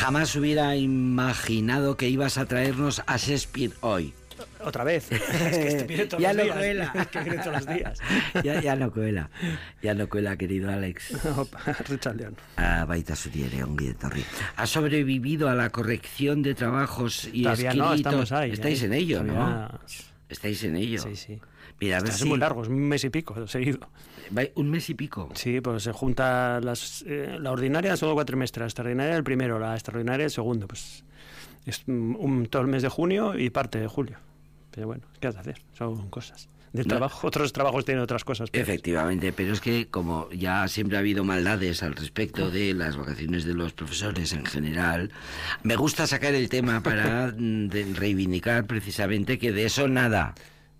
Jamás hubiera imaginado que ibas a traernos a Shakespeare hoy. Otra vez. Es que este viene todos Ya los no días. cuela. Es que viene todos los días. Ya no cuela, querido Alex. Richard León. Baita zuriere, ongi etorri. ¿Ha sobrevivido a la corrección de trabajos y Todavía escritos? no, estamos ahí. Estáis en ello, Todavía... ¿no? Estáis en ello. Sí, sí. Mira, a ver Es muy largo, es un mes y pico seguido. ¿Un mes y pico? Sí, pues se junta la ordinaria son 4 trimestres, la extraordinaria el primero, la extraordinaria el segundo. Pues es todo el mes de junio y parte de julio. Pero bueno, ¿qué has de hacer? Son cosas del trabajo. Otros trabajos tienen otras cosas. Pero... Efectivamente, pero es que como ya siempre ha habido maldades al respecto de las vacaciones de los profesores en general, me gusta sacar el tema para reivindicar precisamente que de eso nada.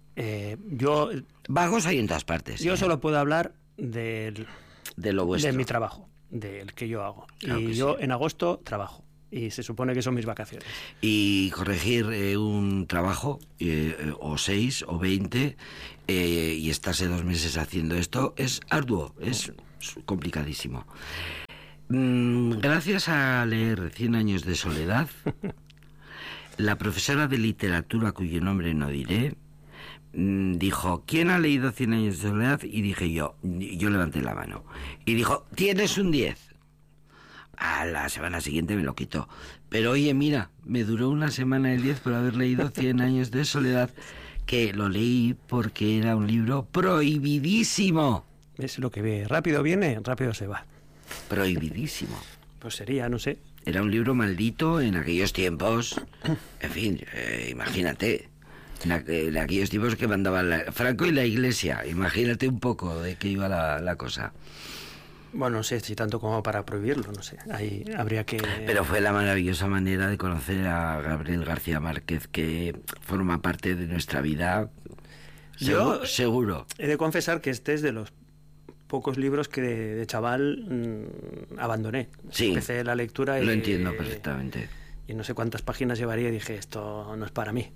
Vagos hay en todas partes. Yo solo puedo hablar de lo vuestro. De mi trabajo, del que yo hago. Claro y yo en agosto trabajo. Y se supone que son mis vacaciones. Y corregir un trabajo, o 6 o 20, y estarse 2 meses haciendo esto, es arduo, es complicadísimo. Gracias a leer 100 años de soledad, la profesora de literatura, cuyo nombre no diré, dijo, ¿quién ha leído 100 años de soledad? Y dije yo levanté la mano. Y dijo, tienes un 10. A la semana siguiente me lo quitó. Pero oye, mira, me duró una semana el 10 por haber leído 100 años de soledad, que lo leí porque era un libro prohibidísimo. Es lo que ve, rápido viene, rápido se va. Prohibidísimo. Pues sería, no sé. Era un libro maldito en aquellos tiempos. En fin, imagínate. En aquellos tiempos que mandaban Franco y la Iglesia. Imagínate un poco de qué iba la cosa. Bueno, no sé si tanto como para prohibirlo, no sé. Ahí habría que... Pero fue la maravillosa manera de conocer a Gabriel García Márquez, que forma parte de nuestra vida. Yo seguro. He de confesar que este es de los pocos libros que de chaval abandoné. Sí, empecé la lectura y... Lo entiendo perfectamente. Y no sé cuántas páginas llevaría y dije, esto no es para mí.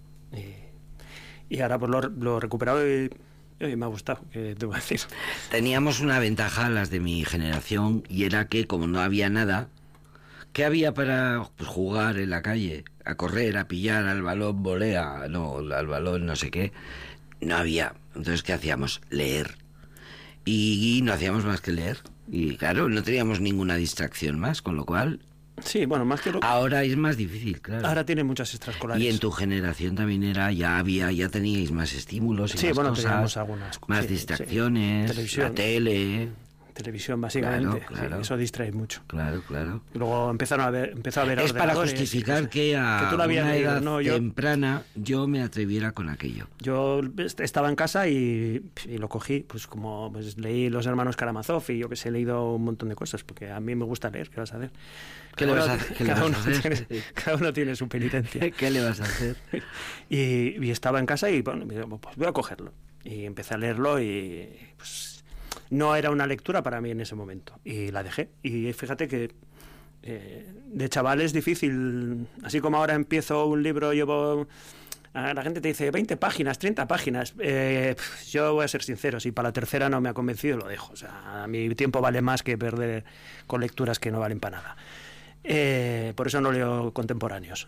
Y ahora pues lo he recuperado y me ha gustado, ¿qué te voy a decir? Teníamos una ventaja las de mi generación, y era que como no había nada, ¿qué había para jugar en la calle? A correr, a pillar al balón volea, no, al balón no sé qué. No había. Entonces, ¿qué hacíamos? Leer. Y no hacíamos más que leer. Y claro, no teníamos ninguna distracción más, con lo cual... Sí, bueno, más que ahora es más difícil, claro. Ahora tiene muchas extraescolares. Y en tu generación también ya teníais más estímulos y sí, más bueno, cosas, teníamos algunas más distracciones, televisión, la tele... Televisión, básicamente. Claro. Sí, eso distrae mucho. Claro. Y luego empezó a ver es para justificar que a tú una edad temprana yo me atreviera con aquello. Yo estaba en casa y lo cogí, pues como pues leí Los Hermanos Karamazov y yo que sé, he leído un montón de cosas, porque a mí me gusta leer. ¿Qué vas a hacer? ¿Qué le vas a hacer? Cada uno tiene su penitencia. ¿Qué le vas a hacer? y estaba en casa y bueno, pues voy a cogerlo. Y empecé a leerlo y pues no era una lectura para mí en ese momento. Y la dejé. Y fíjate que de chaval es difícil. Así como ahora empiezo un libro, la gente te dice 20 páginas, 30 páginas. Yo voy a ser sincero, si para la tercera no me ha convencido, lo dejo. O sea, mi tiempo vale más que perder con lecturas que no valen para nada. Por eso no leo contemporáneos.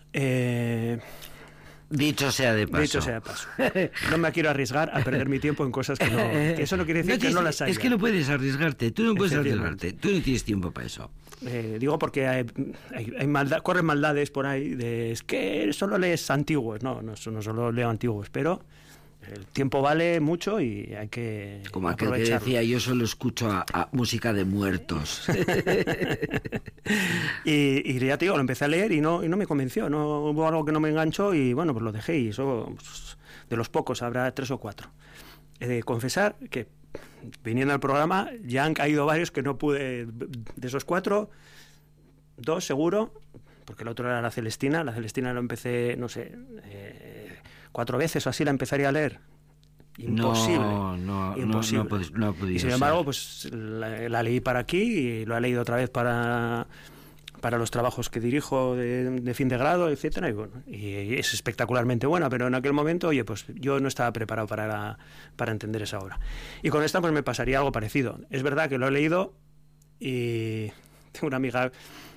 Dicho sea de paso. No me quiero arriesgar a perder mi tiempo en cosas que no... Que eso no quiere decir que no las haya. Es que no puedes arriesgarte. Tú no puedes arriesgarte. Tú no tienes tiempo para eso. Digo porque hay corren maldades por ahí es que solo lees antiguos. No solo leo antiguos, pero el tiempo vale mucho y hay que como aquel que decía, yo solo escucho a música de muertos. y ya te digo, lo empecé a leer y no me convenció, no hubo algo que no me enganchó y bueno, pues lo dejé, y eso pues, de los pocos habrá 3 o 4. He de confesar que viniendo al programa ya han caído varios que no pude. De esos 4, 2 seguro, porque el otro era La Celestina lo empecé, no sé, 4 veces o así la empezaría a leer. Imposible. Imposible. No ha podido y sin embargo, pues la leí para aquí y lo he leído otra vez para los trabajos que dirijo de fin de grado, etcétera, y bueno, y es espectacularmente buena, pero en aquel momento, oye, pues yo no estaba preparado para entender esa obra. Y con esta pues me pasaría algo parecido. Es verdad que lo he leído y tengo una amiga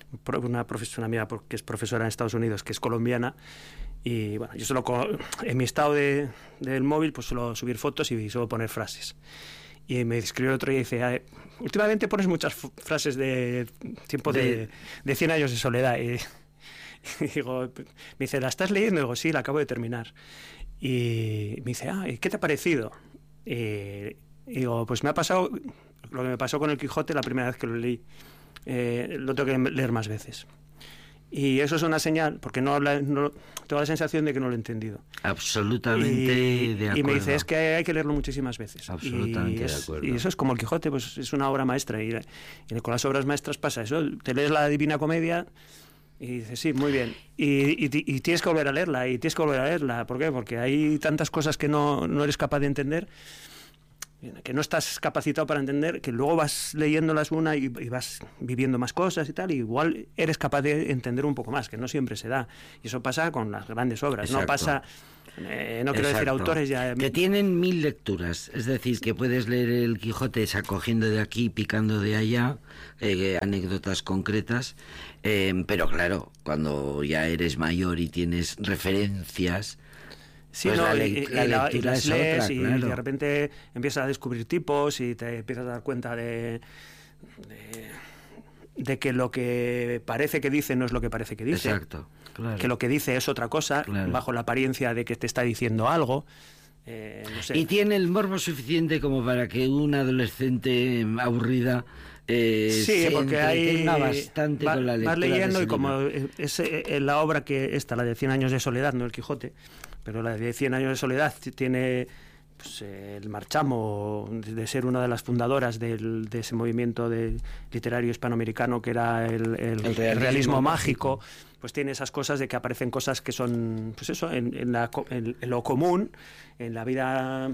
una amiga que es profesora en Estados Unidos, que es colombiana, y bueno, yo solo en mi estado del móvil pues suelo subir fotos y suelo poner frases. Y me escribió el otro día y dice, últimamente pones muchas frases de tiempo de 100 años de soledad. Y digo, me dice, ¿la estás leyendo? Y digo, sí, la acabo de terminar. Y me dice, ¿y qué te ha parecido? Y digo, pues me ha pasado lo que me pasó con el Quijote la primera vez que lo leí. Lo tengo que leer más veces. Y eso es una señal, porque tengo la sensación de que no lo he entendido. Absolutamente de acuerdo. Y me dice, es que hay que leerlo muchísimas veces. Absolutamente de acuerdo. Y eso es como el Quijote, pues es una obra maestra. Y con las obras maestras pasa eso. Te lees la Divina Comedia y dices, sí, muy bien. Y tienes que volver a leerla, y tienes que volver a leerla. ¿Por qué? Porque hay tantas cosas que no eres capaz de entender, que no estás capacitado para entender, que luego vas leyéndolas una y vas viviendo más cosas y tal, y igual eres capaz de entender un poco más, que no siempre se da. Y eso pasa con las grandes obras. Exacto. No pasa, no quiero decir autores ya... Que tienen 1000 lecturas, es decir, que puedes leer el Quijote cogiendo de aquí, picando de allá, anécdotas concretas, pero claro, cuando ya eres mayor y tienes referencias... Sí, pues y las lees otra, y claro. De repente empiezas a descubrir tipos y te empiezas a dar cuenta de que lo que parece que dice no es lo que parece que dice. Exacto, claro. Que lo que dice es otra cosa, claro, bajo la apariencia de que te está diciendo algo. No sé. Y tiene el morbo suficiente como para que una adolescente aburrida sí, porque hay bastante con la lectura. Vas leyendo y como es la obra la de 100 años de soledad, no el Quijote, pero la de 100 años de soledad tiene pues, el Marchamo, de ser una de las fundadoras de ese movimiento literario hispanoamericano que era el realismo mágico, pues tiene esas cosas de que aparecen cosas que son, pues eso, en lo común, en la vida...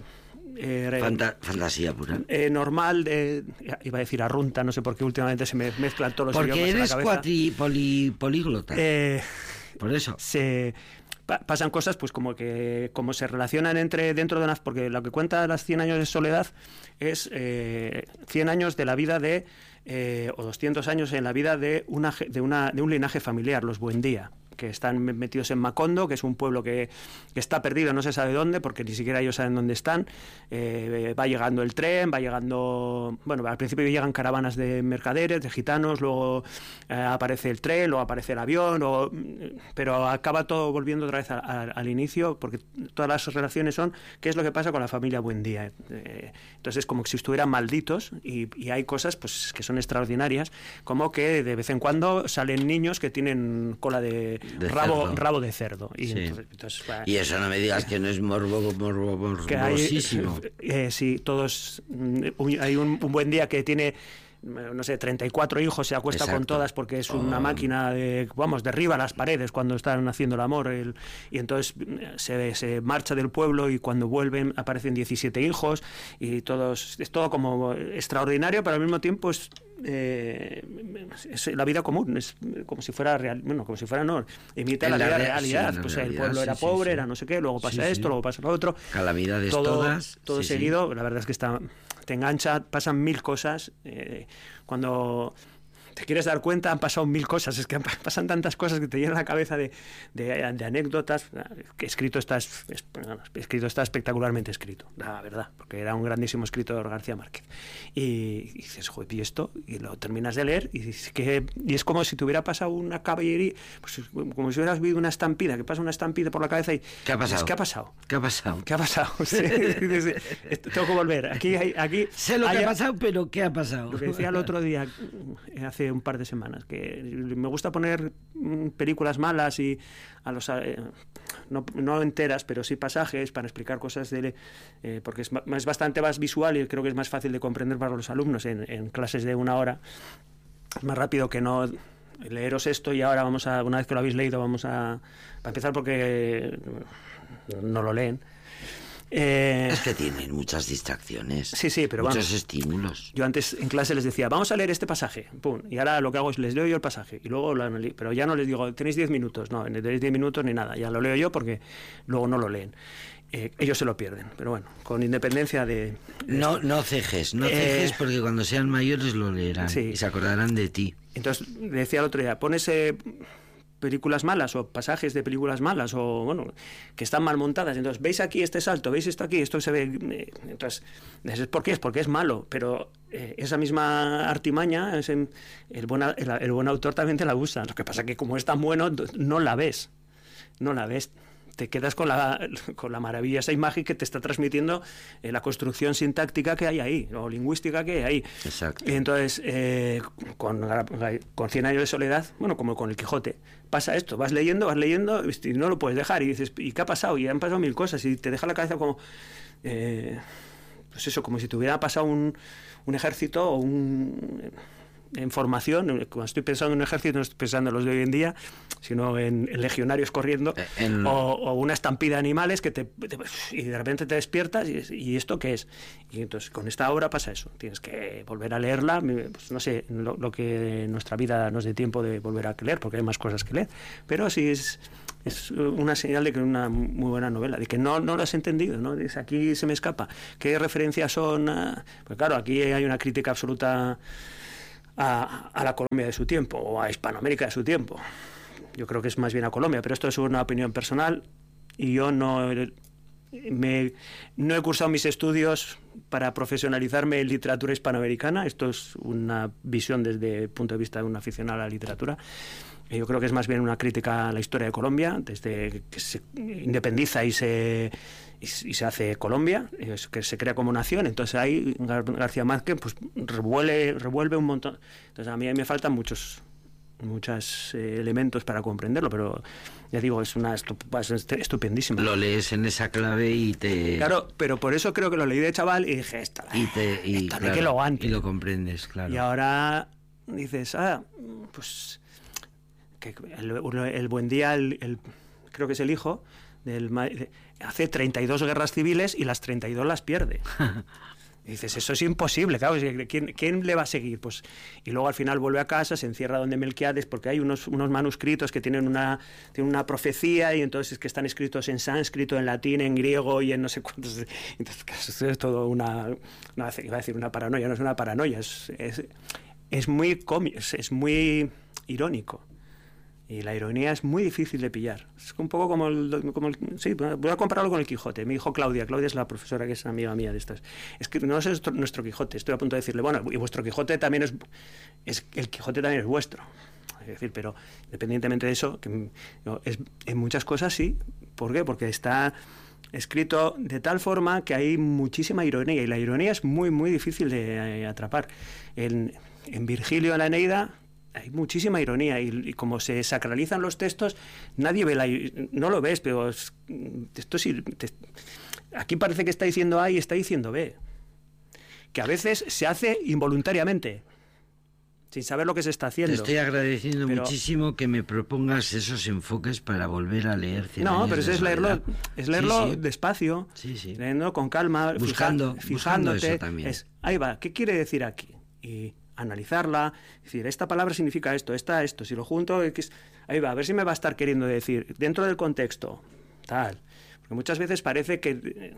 fantasía pura. Normal, iba a decir arrunta, no sé por qué últimamente se me mezclan todos los idiomas en la cabeza. Porque eres políglota. Por eso. Pasan cosas pues como se relacionan dentro de porque lo que cuenta las 100 años de soledad es 100 años de la vida o 200 años en la vida de un linaje familiar, los Buendía, que están metidos en Macondo, que es un pueblo que está perdido, no se sabe dónde, porque ni siquiera ellos saben dónde están. Va llegando el tren, bueno, al principio llegan caravanas de mercaderes, de gitanos, luego aparece el tren, luego aparece el avión, pero acaba todo volviendo otra vez al inicio, porque todas las relaciones son qué es lo que pasa con la familia Buendía. Entonces es como si estuvieran malditos, y hay cosas pues que son extraordinarias, como que de vez en cuando salen niños que tienen cola de rabo de cerdo. Y, sí. entonces, y eso no me digas que no es morbosísimo. Sí, todos... hay un buen día que tiene... no sé, 34 hijos, se acuesta con todas porque es una máquina derriba las paredes cuando están haciendo el amor, y entonces se marcha del pueblo, y cuando vuelven aparecen 17 hijos, y es todo como extraordinario, pero al mismo tiempo es la vida común, es como si fuera real, bueno, como si fuera no, imita la realidad, pues el pueblo era pobre, era no sé qué, luego pasa esto, luego pasa lo otro, calamidades todo seguido. La verdad es que te engancha, pasan 1000 cosas. Cuando te quieres dar cuenta, han pasado 1000 cosas. Es que pasan tantas cosas que te llenan la cabeza de anécdotas. Que escrito está espectacularmente escrito, la verdad, porque era un grandísimo escritor, García Márquez. Y dices, joder, ¿y esto? Y lo terminas de leer y es como si te hubiera pasado una caballería, pues como si hubieras vivido una estampida, que pasa una estampida por la cabeza y... ¿Qué ha pasado? ¿Qué ha pasado? ¿Qué ha pasado? ¿Qué ha pasado? Sí, tengo que volver. Aquí sé lo que ha pasado, pero ¿qué ha pasado? Lo que decía el otro día, hace un par de semanas, que me gusta poner películas malas y no enteras, pero sí pasajes para explicar cosas porque es bastante más visual, y creo que es más fácil de comprender para los alumnos en clases de 1 hora. Es más rápido que no leeros esto y ahora una vez que lo habéis leído, para empezar, porque no lo leen. Es que tienen muchas distracciones. Sí, pero muchos estímulos. Yo antes en clase les decía, vamos a leer este pasaje, pum, y ahora lo que hago es les leo yo el pasaje y luego pero ya no les digo, tenéis 10 minutos, no, ni tenéis 10 minutos ni nada, ya lo leo yo porque luego no lo leen. Ellos se lo pierden, pero bueno, con independencia de... No cejes porque cuando sean mayores lo leerán y se acordarán de ti. Entonces, decía el otro día, pones películas malas o pasajes de películas malas o, bueno, que están mal montadas. Entonces, ¿veis aquí este salto? ¿Veis esto aquí? Esto se ve... Entonces, ¿por qué? Es porque es malo, pero esa misma artimaña, el buen autor también te la usa. Lo que pasa es que como es tan bueno, no la ves. Te quedas con la maravillosa imagen que te está transmitiendo la construcción sintáctica que hay ahí, o lingüística que hay ahí. Exacto. Y entonces, con 100 años de soledad, bueno, como con el Quijote, pasa esto, vas leyendo, y no lo puedes dejar, y dices, ¿y qué ha pasado? Y han pasado mil cosas, y te deja la cabeza como... pues eso, como si te hubiera pasado un ejército o en formación. Cuando estoy pensando en un ejército no estoy pensando en los de hoy en día, sino en legionarios corriendo o una estampida de animales y de repente te despiertas y ¿esto qué es? Y entonces con esta obra pasa eso, tienes que volver a leerla, pues no sé lo que nuestra vida nos dé tiempo de volver a leer, porque hay más cosas que leer, pero sí es una señal de que es una muy buena novela, de que no lo has entendido, ¿no? Dices, aquí se me escapa, ¿qué referencias son? Pues claro, aquí hay una crítica absoluta a la Colombia de su tiempo o a Hispanoamérica de su tiempo. Yo creo que es más bien a Colombia, pero esto es una opinión personal y yo no he cursado mis estudios para profesionalizarme en literatura hispanoamericana. Esto es una visión desde el punto de vista de un aficionado a la literatura. Yo creo que es más bien una crítica a la historia de Colombia, desde que se independiza y se hace Colombia, que se crea como nación. Entonces ahí García Márquez pues revuelve un montón. Entonces a mí me faltan muchos elementos para comprenderlo, pero ya digo, es estupendísima. Lo lees en esa clave y te... Claro, pero por eso creo que lo leí de chaval y dije, esto claro, no que lo aguante. Y lo comprendes, claro. Y ahora dices, pues... que el buen día, creo que es el hijo, hace 32 guerras civiles y las 32 las pierde. Y dices, eso es imposible, claro, ¿quién le va a seguir? Pues, y luego al final vuelve a casa, se encierra donde Melquiades, porque hay unos manuscritos que tienen una profecía, y entonces que están escritos en sánscrito, en latín, en griego y en no sé cuántos. Entonces es todo iba a decir una paranoia, no es una paranoia, es muy cómico, es muy irónico. Y la ironía es muy difícil de pillar. Es un poco como sí, voy a compararlo con el Quijote. Me dijo Claudia es la profesora que es amiga mía de estas. Es que no es nuestro Quijote. Estoy a punto de decirle, bueno, y vuestro Quijote también el Quijote también es vuestro. Es decir, pero independientemente de eso, en muchas cosas sí. ¿Por qué? Porque está escrito de tal forma que hay muchísima ironía, y la ironía es muy, muy difícil de atrapar. En Virgilio, en la Eneida, hay muchísima ironía, y como se sacralizan los textos, nadie ve no lo ves, pero esto sí, aquí parece que está diciendo A y está diciendo B, que a veces se hace involuntariamente, sin saber lo que se está haciendo. Te estoy agradeciendo muchísimo que me propongas esos enfoques para volver a leer. No, pero es leerlo sí. Despacio, leyendo con calma, fijándote. Eso también. Ahí va, ¿qué quiere decir aquí? Y analizarla, es decir, esta palabra significa esto, si lo junto, ahí va, a ver si me va a estar queriendo decir, dentro del contexto, tal. Porque muchas veces parece que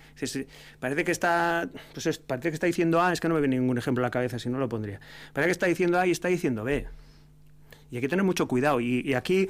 está, pues parece que está diciendo A, es que no me viene ningún ejemplo a la cabeza, si no lo pondría. Parece que está diciendo A y está diciendo B. Y hay que tener mucho cuidado. Y aquí,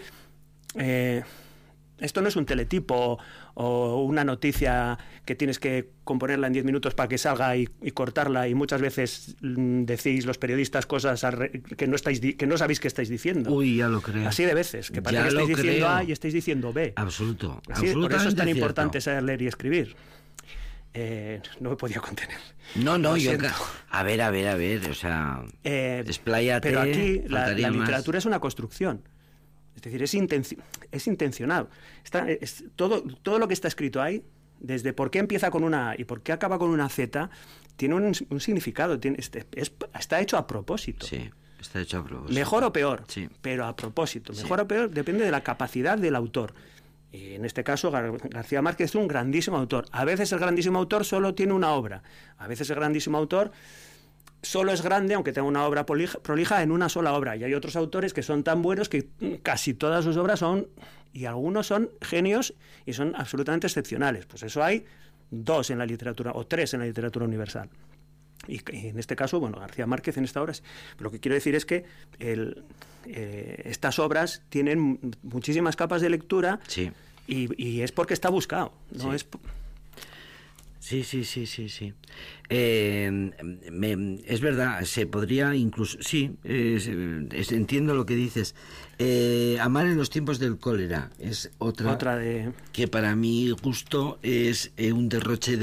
esto no es un teletipo o una noticia que tienes que componerla en 10 minutos para que salga y cortarla, y muchas veces decís los periodistas cosas que no sabéis que estáis diciendo. Uy, ya lo creo. Así de veces, que parece que estáis diciendo A y estáis dciendo B. Absoluto. Por eso es tan importante saber leer y escribir. No me podía contener. No, yo... A ver, o sea... expláyate. Pero aquí la literatura es una construcción. Es decir, es intencional. Todo lo que está escrito ahí, desde por qué empieza con una A y por qué acaba con una Z, tiene un significado. Está hecho a propósito. Sí, está hecho a propósito. Mejor o peor, sí, pero a propósito. Mejor o peor depende de la capacidad del autor. Y en este caso García Márquez es un grandísimo autor. A veces el grandísimo autor solo tiene una obra. A veces el grandísimo autor solo es grande, aunque tenga una obra prolija, en una sola obra. Y hay otros autores que son tan buenos que casi todas sus obras son, y algunos son genios y son absolutamente excepcionales. Pues eso hay 2 en la literatura, o 3 en la literatura universal. Y en este caso, bueno, García Márquez en esta obra. Lo que quiero decir es que estas obras tienen muchísimas capas de lectura, sí. y es porque está buscado, ¿no? Sí. Sí. Es verdad, se podría incluso... Sí, entiendo lo que dices. Amar en los tiempos del cólera es otra de... que para mi gusto es un derroche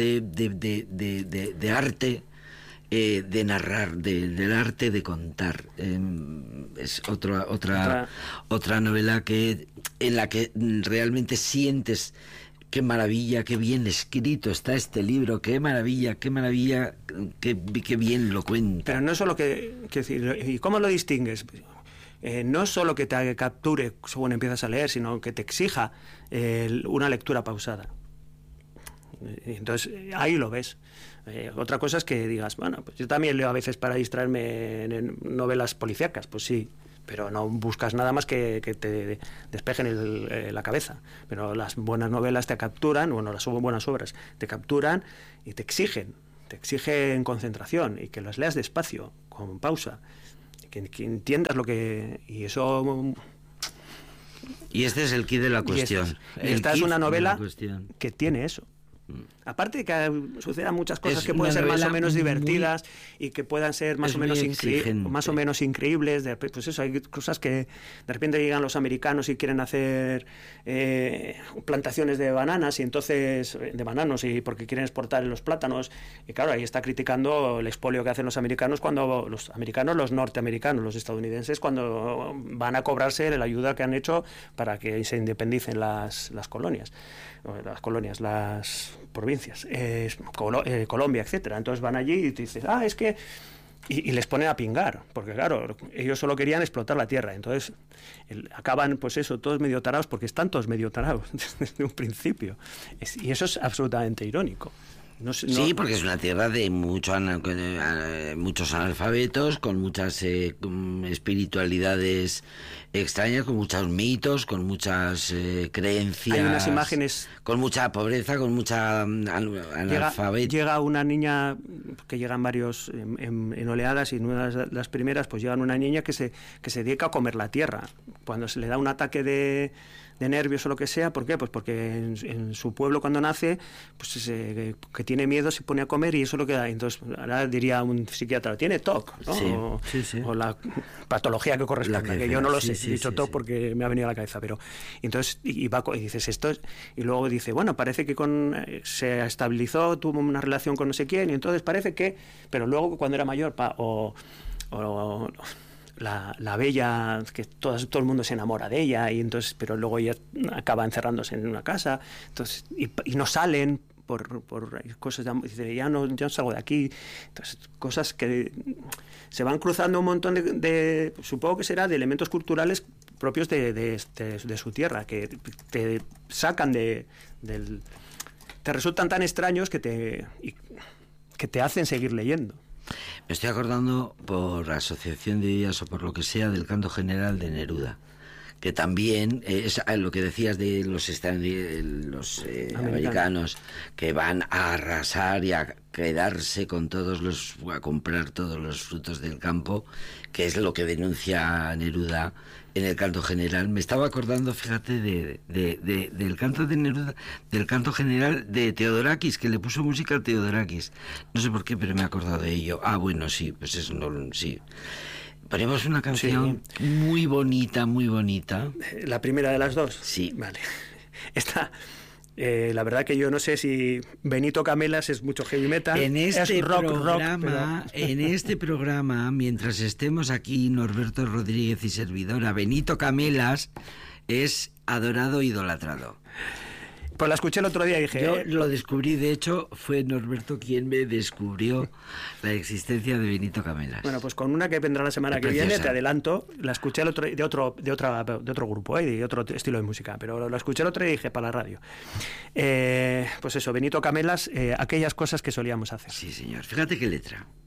de arte, de narrar, del arte de contar. Es otra novela en la que realmente sientes... Qué maravilla, qué bien escrito está este libro, qué maravilla, qué bien lo cuenta. Pero no es solo ¿y cómo lo distingues? No es solo que te capture según empiezas a leer, sino que te exija una lectura pausada. Entonces, ahí lo ves. Otra cosa es que digas, bueno, pues yo también leo a veces para distraerme en novelas policíacas, pues sí, pero no buscas nada más que te despejen la cabeza. Pero las buenas novelas te capturan, bueno, las buenas obras te capturan y te exigen concentración, y que las leas despacio, con pausa, que entiendas lo que... Y eso... Y este es el quid de la cuestión. Esta es una novela que tiene eso. Aparte de que sucedan muchas cosas que pueden ser más o menos divertidas y que puedan ser más o menos increíbles, pues eso, hay cosas que de repente llegan los americanos y quieren hacer plantaciones de bananas, y entonces de bananos, y porque quieren exportar los plátanos, y claro, ahí está criticando el expolio que hacen los americanos, cuando los norteamericanos, los estadounidenses, cuando van a cobrarse la ayuda que han hecho para que se independicen las colonias, las provincias, Colombia, etcétera. Entonces van allí y te dicen, es que... Y les ponen a pingar, porque claro, ellos solo querían explotar la tierra. Entonces acaban, pues eso, todos medio tarados, porque están todos medio tarados desde un principio. Y eso es absolutamente irónico. Sí, porque es una tierra de muchos analfabetos, con muchas espiritualidades extrañas, con muchos mitos, con muchas creencias. Hay unas imágenes... Con mucha pobreza, con mucha analfabeto. Llega una niña, que llegan varios en oleadas, y en una de las primeras pues llegan una niña que se dedica a comer la tierra. Cuando se le da un ataque de nervios o lo que sea, ¿por qué? Pues porque en su pueblo, cuando nace, pues que tiene miedo, se pone a comer, y eso es lo que da. Entonces, ahora diría un psiquiatra, tiene TOC, ¿no? Sí. O la patología que corresponde, que yo no lo sé, he dicho TOC porque me ha venido a la cabeza, pero entonces, y dices esto, y luego dice, bueno, parece que se estabilizó, tuvo una relación con no sé quién, y entonces parece que, pero luego cuando era mayor, la bella, que todo el mundo se enamora de ella, y entonces, pero luego ella acaba encerrándose en una casa, entonces, y no salen por cosas, dice, ya no salgo de aquí. Entonces, cosas que se van cruzando un montón de supongo que será de elementos culturales propios de su tierra, que te sacan te resultan tan extraños que te hacen seguir leyendo. Me estoy acordando, por asociación de ideas o por lo que sea, del Canto General de Neruda, que también es lo que decías de los americanos, que van a arrasar y a quedarse con a comprar todos los frutos del campo, que es lo que denuncia Neruda en el Canto General. Me estaba acordando, fíjate, del canto de Neruda, del Canto General de Theodorakis, que le puso música a Theodorakis. No sé por qué, pero me he acordado de ello. Bueno, sí, pues eso, sí. Ponemos una canción muy bonita, muy bonita. ¿La primera de las dos? Sí. Vale. Esta... la verdad que yo no sé si Benito Camelas es mucho heavy metal. En este rock, programa, mientras estemos aquí, Norberto Rodríguez y servidora, Benito Camelas es adorado e idolatrado. Pues la escuché el otro día y dije... Yo lo descubrí, de hecho, fue Norberto quien me descubrió la existencia de Benito Camelas. Bueno, pues con una que vendrá la semana que viene, te adelanto, la escuché el otro, de otro grupo, de otro estilo de música, pero la escuché el otro día y dije, para la radio. Pues eso, Benito Camelas, aquellas cosas que solíamos hacer. Sí, señor. Fíjate qué letra.